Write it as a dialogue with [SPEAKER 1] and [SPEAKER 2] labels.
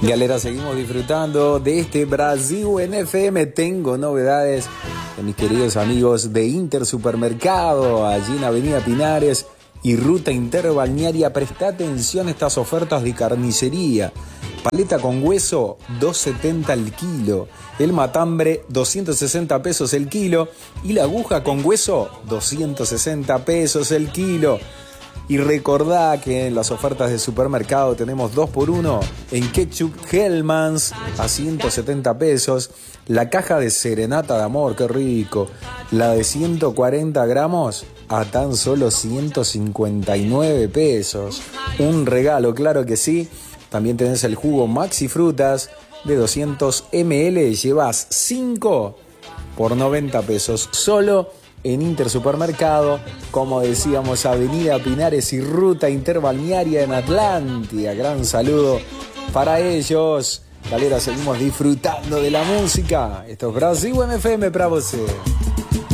[SPEAKER 1] Galera, seguimos disfrutando de este Brasil en FM. Tengo novedades de mis queridos amigos de Intersupermercado, allí en Avenida Pinares y Ruta Interbalnearia. Presta atención a estas ofertas de carnicería. Paleta con hueso, 2.70 el kilo. El matambre, 260 pesos el kilo. Y la aguja con hueso, 260 pesos el kilo. Y recordá que en las ofertas de supermercado tenemos 2x1 en ketchup Hellmann's a 170 pesos. La caja de serenata de amor, qué rico. La de 140 gramos a tan solo 159 pesos. Un regalo, claro que sí. También tenés el jugo Maxi Frutas de 200 ml. Llevas 5 por 90 pesos. Solo en Intersupermercado, como decíamos, Avenida Pinares y Ruta Interbalnearia en Atlántida. Gran saludo para ellos. Galera, seguimos disfrutando de la música. Esto es Brasil FM para você.